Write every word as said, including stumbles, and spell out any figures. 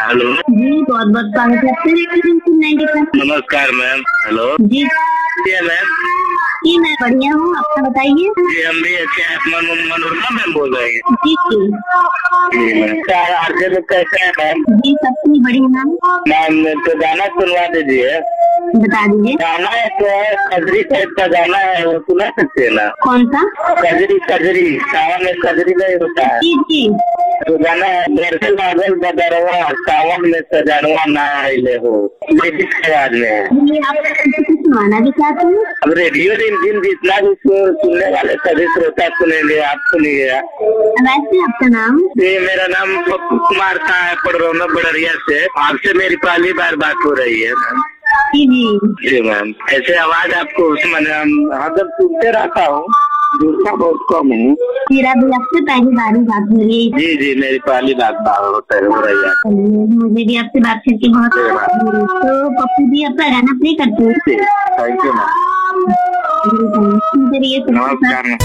Hello जी, बहुत बहुत स्वागत है आपका रेडियो नाइन्टी पर। नमस्कार मैम। हेलो जी जी मैम। जी मैं बढ़िया हूँ, अपना बताइए। जी हम भी अच्छे हैं। मन- मनोरमा मैम बोल रहे हैं। जी जी जी मैम। क्या आरजे लोग कैसे हैं मैम? जी सबसे बढ़िया मैम। मैम तो गाना सुनवा दीजिए। बता दीजिए गाना है तो है कजरी टाइप का गाना है, वो सुना सकते हैं ना? कौन सा? कजरी कजरी सावन में कजरी नहीं होता है जी जी तो गाना है बरसे बादल बदरवा सावन में सजनवा ना आइले हो, लेडीज के आवाज में है। ये आप कुछ सुनाना भी चाहते हैं? अब रेडियो दिन जितना भी सु- सुनने वाले सभी श्रोता सुनेंगे, आप सुनिएगा। वैसे आपका नाम? जी मेरा नाम पप्पू कुमार था है, पड़रौना बड़रिया से। आपसे मेरी पहली बार बात हो रही है मैम। जी जी जी मैम। ऐसे आवाज आपको मैंने हरदम सुनते रहता हूँ, जुड़ता बहुत कम हूँ। मेरा भी आपसे पहली बार ही बात हो रही है। जी जी मेरी पहली बात होता है हो रही है। मुझे भी आपसे बात करके बहुत तो पप्पू जी आपका गाना प्ले करते हैं। Thank you ma'am. चलिए नमस्कार।